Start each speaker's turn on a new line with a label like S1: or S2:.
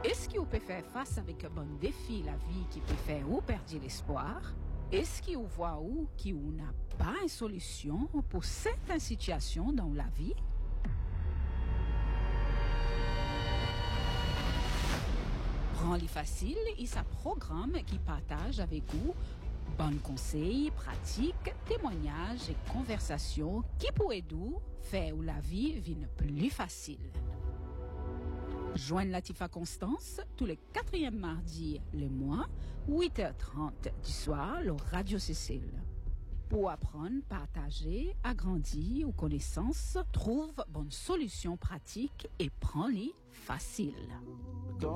S1: Est-ce que vous pouvez faire face avec un bon défi la vie qui peut faire ou perdre l'espoir? Est-ce que vous voyez ou qui ou n'a pas une solution pour certaines situations dans la vie? Prends-les facile et ça programme qui partage avec vous bons conseils, pratiques, témoignages et conversations qui pourraient nous faire la vie vienne plus facile. Joignez Latifa Constance tous les 4e mardis le mois, 8h30 du soir, le Radio Cécile. Pour apprendre, partager, agrandir aux connaissances, trouve bonne solution pratique et prends-les facile.